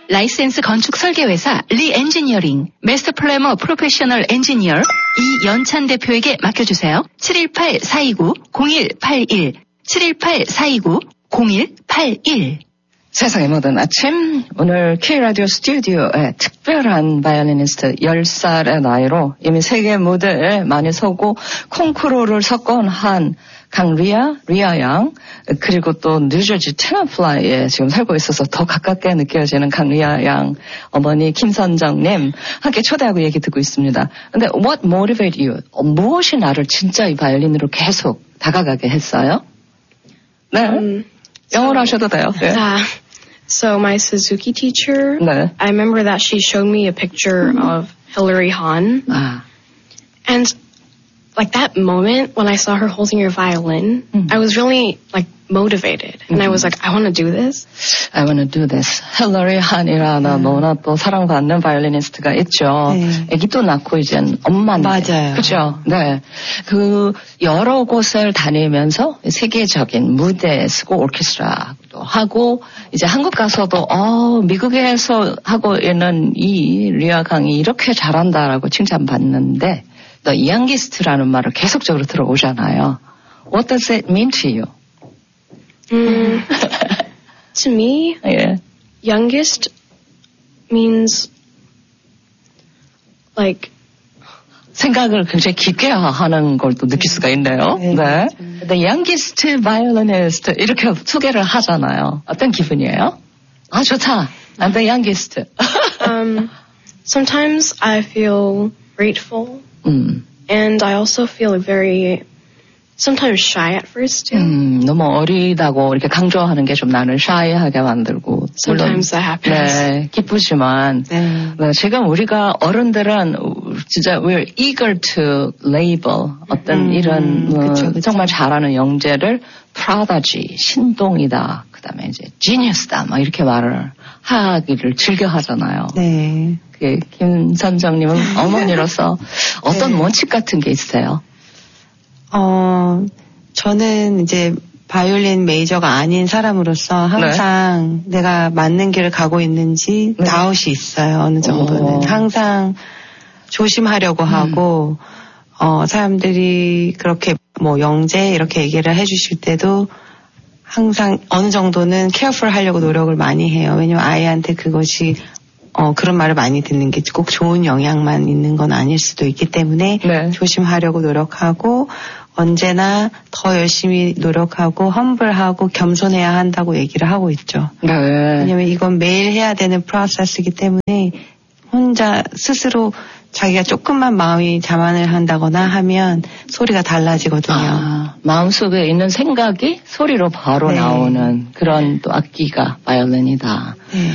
라이센스 건축 설계회사 리엔지니어링 마스터 플래머 프로페셔널 엔지니어 이연찬 대표에게 맡겨주세요. 718-429-0181 718-429-0181 세상의 모든 아침, 오늘 K라디오 스튜디오에 특별한 바이올리니스트 10살의 나이로 이미 세계 무대에 많이 서고 콩쿠르를 석권한 리아 양, 그리고 또 뉴저지 테너플라이에 지금 살고 있어서 더 가깝게 느껴지는 리아 양 어머니 김선정님 함께 초대하고 얘기 듣고 있습니다. 근데 what motivate you? 무엇이 나를 진짜 이 바이올린으로 계속 다가가게 했어요? 네. 영어로 하셔도 돼요. 네. So my Suzuki teacher, 네. I remember that she showed me a picture of Hilary Hahn. And like that moment when I saw her holding her violin, I was really like motivated. And I was like, I want to do this. I want to do this. 힐러리 한이라는 너무나 또 사랑받는 바이올리니스트가 있죠. 아기도 낳고 이젠 엄마인데. 맞아요. 그죠? 네. 그 여러 곳을 다니면서 세계적인 무대에 서고 오케스트라도 하고 이제 한국 가서도 미국에서 하고 있는 이 리아 강이 이렇게 잘한다라고 칭찬받는데 또 youngest라는 말을 계속적으로 들어오잖아요. What does it mean to you? To me, youngest means like 생각을 굉장히 깊게 하는 걸 또 느낄 수가 있네요. 네. The youngest violinist 이렇게 소개를 하잖아요. 어떤 기분이에요? 아 좋다. I'm the youngest. Sometimes I feel grateful, and I also feel sometimes shy at first too. 너무 어리다고 이렇게 강조하는 게 좀 나는 shy하게 만들고. Sometimes that happens. 네, 기쁘지만 네, 지금 우리가 어른들은 진짜 we're eager to label 어떤 이런 그쵸. 정말 잘하는 영재를 프라다지, 신동이다, 그다음에 이제 genius다, 막 이렇게 말을 하기를 즐겨 하잖아요. 네. 김선정님은 어머니로서 어떤 원칙 같은 게 있어요? 저는 이제 바이올린 메이저가 아닌 사람으로서 항상 내가 맞는 길을 가고 있는지 다웃이 있어요. 어느 정도는. 항상 조심하려고 하고, 사람들이 그렇게 뭐 영재 이렇게 얘기를 해주실 때도 항상 어느 정도는 careful 하려고 노력을 많이 해요. 왜냐면 아이한테 그것이 그런 말을 많이 듣는 게 꼭 좋은 영향만 있는 건 아닐 수도 있기 때문에 조심하려고 노력하고 언제나 더 열심히 노력하고 험블하고 겸손해야 한다고 얘기를 하고 있죠. 왜냐면 이건 매일 해야 되는 프로세스이기 때문에 혼자 스스로 자기가 조금만 마음이 자만을 한다거나 하면 소리가 달라지거든요. 마음속에 있는 생각이 소리로 바로 나오는 그런 또 악기가 바이올린이다.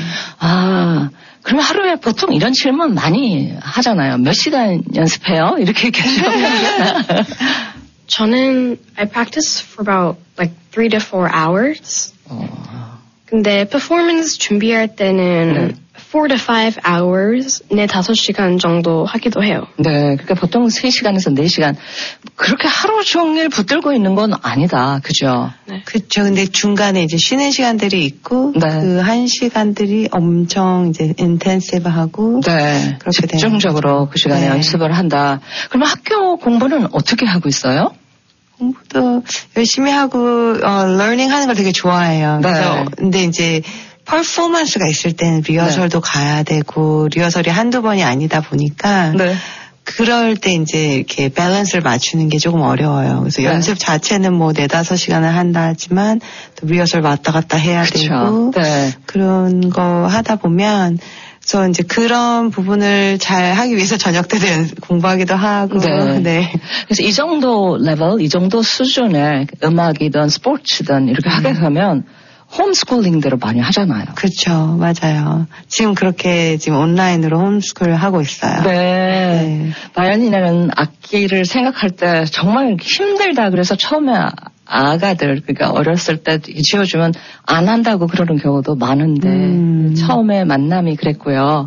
그럼 하루에 보통 이런 질문 많이 하잖아요. 몇 시간 연습해요? 이렇게 얘기하시면 저는 I practice for about like 3 to 4 hours. 근데 performance 준비할 때는 4 to 5 hours, 4-5시간 정도 하기도 해요. 네, 그러니까 보통 3시간에서 4시간. 그렇게 하루 종일 붙들고 있는 건 아니다. 그죠? 네. 그렇죠. 근데 중간에 이제 쉬는 시간들이 있고, 그 1시간들이 엄청 이제 인텐시브하고. 네. 그렇게 집중적으로 그 시간에 연습을 한다. 그러면 학교 공부는 어떻게 하고 있어요? 공부도 열심히 하고, learning 하는 걸 되게 좋아해요. 그래서, 근데 이제, 퍼포먼스가 있을 때는 리허설도 가야 되고 리허설이 한두 번이 아니다 보니까 그럴 때 이제 이렇게 밸런스를 맞추는 게 조금 어려워요. 그래서 연습 자체는 뭐 4-5시간을 한다 하지만 또 리허설 왔다 갔다 해야 되고 그런 거 하다 보면 그래서 이제 그런 부분을 잘 하기 위해서 저녁 때도 공부하기도 하고. 그래서 이 정도 레벨, 이 정도 수준의 음악이든 스포츠든 이렇게 하게 되면 홈스쿨링대로 많이 하잖아요. 그렇죠. 맞아요. 지금 그렇게 지금 온라인으로 홈스쿨을 하고 있어요. 바이올린이라는 악기를 생각할 때 정말 힘들다. 그래서 처음에 아가들, 그러니까 어렸을 때 지어주면 안 한다고 그러는 경우도 많은데 처음에 만남이 그랬고요.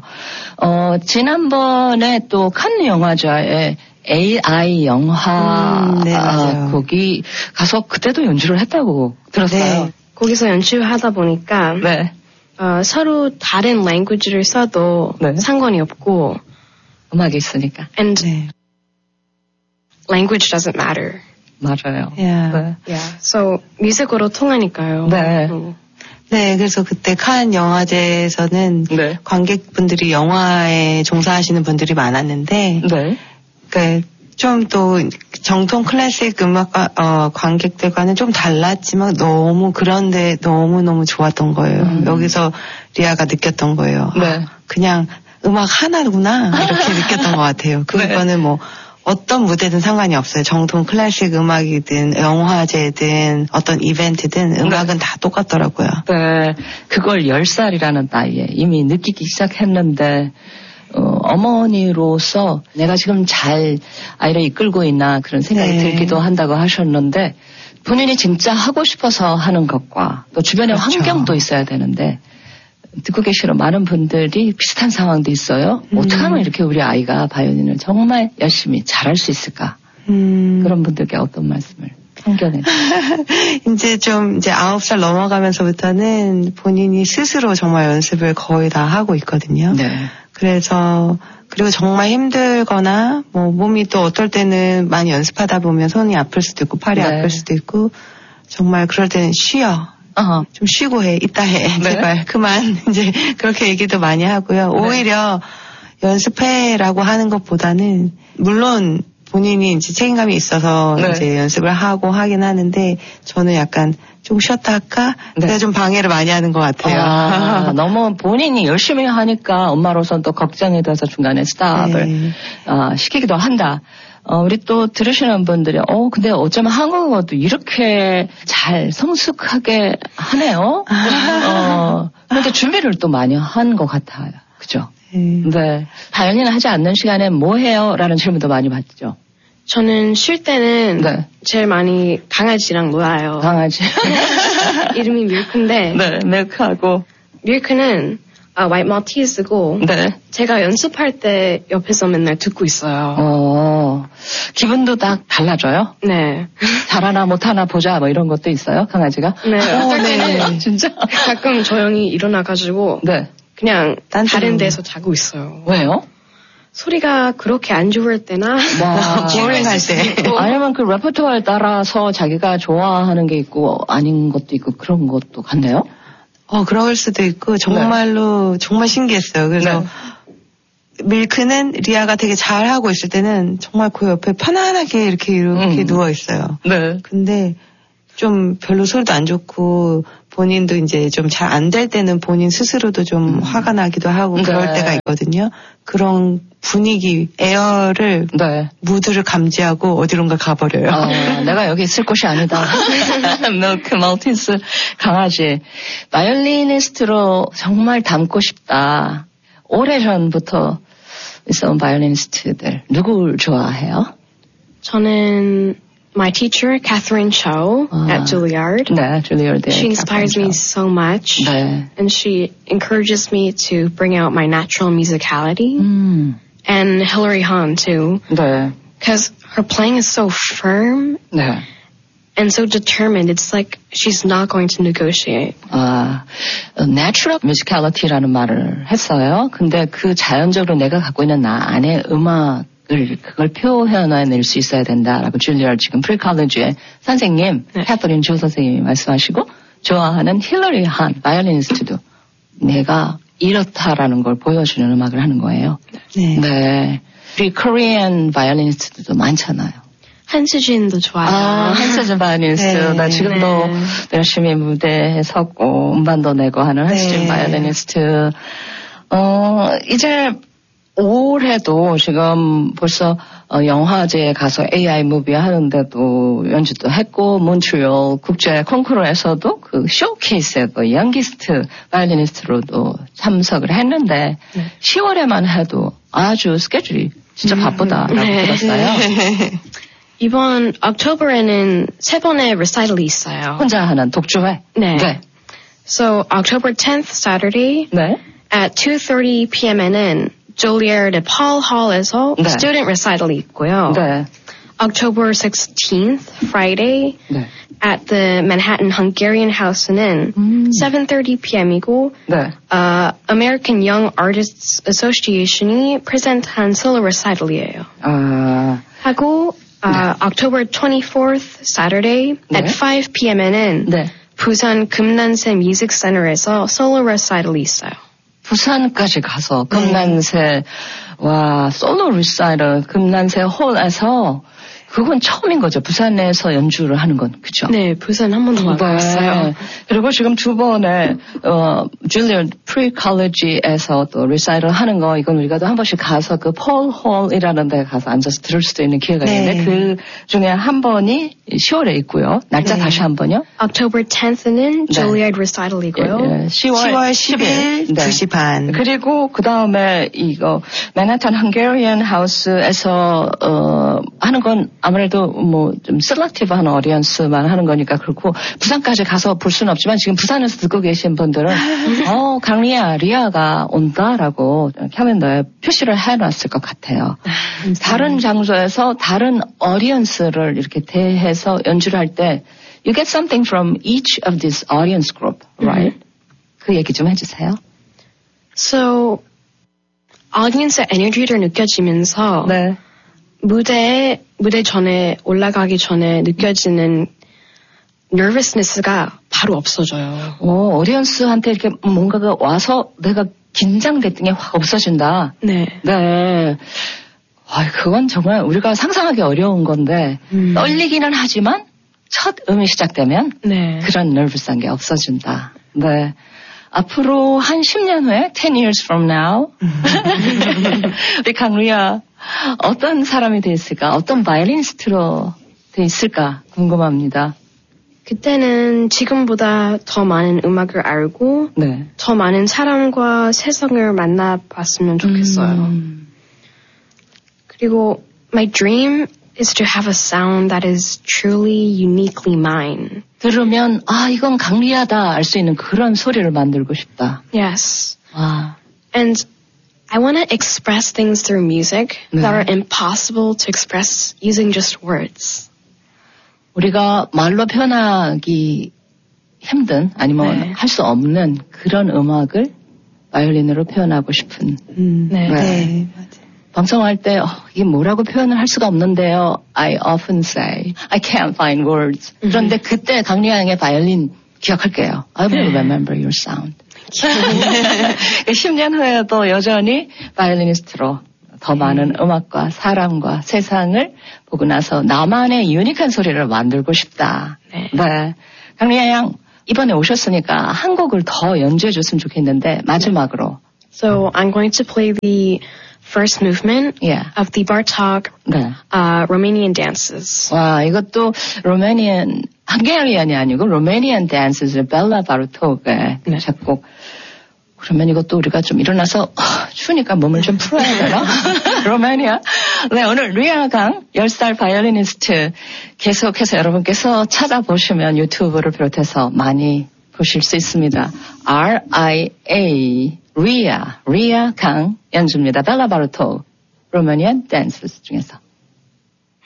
지난번에 또 칸느 영화제에 AI 영화 거기 가서 그때도 연주를 했다고 들었어요. 거기서 연주하다 보니까 서로 다른 language를 써도 네. 상관이 없고 음악이 있으니까. and 네. language doesn't matter. 맞아요. Yeah. 네. Yeah. So 뮤직으로 통하니까요. 네. 네, 그래서 그때 칸 영화제에서는 네. 관객분들이 영화에 종사하시는 분들이 많았는데, 네. 그러니까 좀 또 정통 클래식 음악 관객들과는 좀 달랐지만 너무 그런데 너무 좋았던 거예요. 여기서 리아가 느꼈던 거예요. 네. 그냥 음악 하나구나 이렇게 느꼈던 것 같아요. 그거는 뭐 어떤 무대든 상관이 없어요. 정통 클래식 음악이든 영화제든 어떤 이벤트든 음악은 다 똑같더라고요. 네. 그걸 10살이라는 나이에 이미 느끼기 시작했는데 어머니로서 내가 지금 잘 아이를 이끌고 있나 그런 생각이 네. 들기도 한다고 하셨는데 본인이 진짜 하고 싶어서 하는 것과 또 주변의 그렇죠. 환경도 있어야 되는데 듣고 계시는 많은 분들이 비슷한 상황도 있어요. 어떻게 하면 이렇게 우리 아이가 바이올린을 정말 열심히 잘할 수 있을까? 그런 분들께 어떤 말씀을 편견해? 이제 9살 넘어가면서부터는 본인이 스스로 정말 연습을 거의 다 하고 있거든요. 네. 그래서 그리고 정말 힘들거나 뭐 몸이 또 어떨 때는 많이 연습하다 보면 손이 아플 수도 있고 팔이 네. 아플 수도 있고 정말 그럴 때는 쉬어. 좀 쉬고 해. 이따 해. 네. 제발 그만. 이제 그렇게 얘기도 많이 하고요. 네. 오히려 연습해라고 하는 것보다는 물론 본인이 이제 책임감이 있어서 네. 이제 연습을 하고 하긴 하는데 저는 약간 좀 쉬었다 할까? 네. 제가 좀 방해를 많이 하는 것 같아요. 너무 본인이 열심히 하니까 엄마로서는 또 걱정이 돼서 중간에 스탑을 네. 시키기도 한다. 우리 또 들으시는 분들이 근데 어쩌면 한국어도 이렇게 잘 성숙하게 하네요. 그런데 준비를 또 많이 한 것 같아요. 그죠? 네. 바이올린 하지 않는 시간에 뭐 해요? 라는 질문도 많이 받죠. 저는 쉴 때는 네. 제일 많이 강아지랑 놀아요. 강아지. 이름이 밀크인데 네, 밀크하고. 밀크는 화이트 말티즈고 네. 제가 연습할 때 옆에서 맨날 듣고 있어요. 기분도 딱 달라져요? 네. 잘하나 못하나 보자 뭐 이런 것도 있어요? 강아지가? 네. 어떨 네. 때는 진짜? 가끔 조용히 일어나가지고 네. 그냥 딴 다른 데로. 데서 자고 있어요. 왜요? 소리가 그렇게 안 좋을 때나 보링할 때. 아니면 그 레퍼토어에 따라서 자기가 좋아하는 게 있고 아닌 것도 있고 그런 것도 같네요? 그럴 수도 있고 정말로 정말 신기했어요. 그래서 밀크는 리아가 되게 잘하고 있을 때는 정말 그 옆에 편안하게 이렇게 누워 있어요. 네. 근데 좀 별로 소리도 안 좋고 본인도 이제 좀 잘 안 될 때는 본인 스스로도 좀 화가 나기도 하고 그럴 때가 있거든요. 그런 분위기, 에어를, 무드를 감지하고 어디론가 가버려요. 내가 여기 있을 곳이 아니다. 밀크 말티즈 강아지. 바이올리니스트로 정말 닮고 싶다. 오래전부터 있어온 바이올리니스트들 누굴 좋아해요? 저는 my teacher, Catherine Cho at Juilliard. 네, Juilliard. She inspires me so much. 네. And she encourages me to bring out my natural musicality. And Hilary Hahn too. 네. Because her playing is so firm. 네. And so determined. It's like she's not going to negotiate. Natural musicality라는 말을 했어요. 근데 그 자연적으로 내가 갖고 있는 나 안에 그걸 표현해낼 수 있어야 된다라고 줄리얼 지금 프리컬리지의 선생님, 캐서린 조 선생님이 말씀하시고 좋아하는 힐러리 한 바이올리니스트도 내가 이렇다라는 걸 보여주는 음악을 하는 거예요. 네. 우리 코리안 바이올리니스트도 많잖아요. 한수진도 좋아요. 한수진 바이올리니스트. 나 지금도 열심히 무대에 섰고 음반도 내고 하는 한수진 바이올리니스트. 이제 올해도 지금 벌써 영화제에 가서 AI 무비 하는데도 연주도 했고 몬트리올 국제 콩쿠르에서도 그 쇼케이스에도 영기스트 바이올리니스트로도 참석을 했는데 10월에만 해도 아주 스케줄이 진짜 바쁘다라고 들었어요. 이번 October에는 3번의 recital이 있어요. 혼자 하는 독주회? 네. So October 10th Saturday at 2:30 p.m.에는 Juilliard Paul Hall에서 student recital이 있고요. October 16th, Friday, 네. at the Manhattan Hungarian House and Inn, 7:30 p.m.이고, 네. American Young Artists Association이 프레젠트한 솔로 recital이에요. 하고, October 24th, Saturday, 네. at 5 p.m.에는 네. 부산 금난새 뮤직 센터에서 솔로 recital이 있어요. 부산까지 가서 금난새 와 솔로 리사이럴 금난새 홀에서 그건 처음인 거죠. 부산에서 연주를 하는 건 그죠? 네, 부산 한 번도 못 가봤어요. 그리고 지금 두 번에 줄리엇 프리 컬리지에서 또 리사이럴 하는 거 이건 우리가 또 한 번씩 가서 그 폴 홀이라는 데 가서 앉아서 들을 수도 있는 기회가 있는데 그 중에 한 번이 10월에 있고요. 날짜 다시 한 번요. October 10th는 Juilliard recital이고요. 10월 10일 2시 반. 그리고 그 다음에 이거 맨하탄 헝가리안 하우스에서 하는 건 아무래도 뭐 좀 셀렉티브한 어디언스만 하는 거니까 그렇고 부산까지 가서 볼 수는 없지만 지금 부산에서 듣고 계신 분들은 강리아 리아가 온다라고 캐len더에 표시를 해놨을 것 같아요. 다른 장소에서 다른 어디언스를 이렇게 대해서 연주를 할 때 you get something from each of this audience group, right? 그 얘기 좀 해주세요. So audience의 에너지를 느껴지면서 네. 무대 전에 올라가기 전에 느껴지는 nervousness가 바로 없어져요. 오디언스한테 이렇게 뭔가가 와서 내가 긴장됐던 게 확 없어진다. 네. 네. 그건 정말 우리가 상상하기 어려운 건데 떨리기는 하지만 첫 음이 시작되면 네. 그런 nervous한 게 없어진다. 네. 앞으로 한 10년 후에 10 years from now 우리 강리아 어떤 사람이 돼 있을까? 어떤 바이올리니스트로 돼 있을까? 궁금합니다. 그때는 지금보다 더 많은 음악을 알고 네. 더 많은 사람과 세상을 만나봤으면 좋겠어요. 그리고 my dream is to have a sound that is truly uniquely mine. 들으면 이건 강리아다 알 수 있는 그런 소리를 만들고 싶다. Yes. 와. And I want to express things through music 네. that are impossible to express using just words. 우리가 말로 표현하기 힘든 아니면 할 수 없는 그런 음악을 바이올린으로 표현하고 싶은. 네. 네, 맞아요. 방송할 때 이게 뭐라고 표현을 할 수가 없는데요. I often say I can't find words. 그런데 그때 강리아 양의 바이올린 기억할게요. I will remember your sound. 10년 후에도 여전히 바이올리니스트로 더 많은 음악과 사람과 세상을 보고 나서 나만의 유니크한 소리를 만들고 싶다. 네. 강리아 양 이번에 오셨으니까 한 곡을 더 연주해 줬으면 좋겠는데 마지막으로. So I'm going to play the first movement of the Bartók Romanian dances. 와, 이것도 로마니안, 헝가리안이 아니고 로마니안 댄스, 벨라 바르톡의 작곡. 그러면 이것도 우리가 좀 일어나서 추우니까 몸을 좀 풀어야 되나? 로마니아. 네, 오늘 리아 강 10살 바이올리니스트 계속해서 여러분께서 찾아보시면 유튜브를 비롯해서 많이 보실 수 있습니다. RIA 리아 강 연주입니다. 벨라 바르톡 로마니안 댄스 중에서.